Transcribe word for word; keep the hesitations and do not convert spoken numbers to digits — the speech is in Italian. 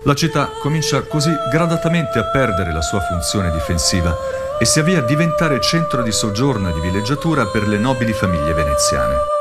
La città comincia così gradatamente a perdere la sua funzione difensiva e si avvia a diventare centro di soggiorno e di villeggiatura per le nobili famiglie veneziane.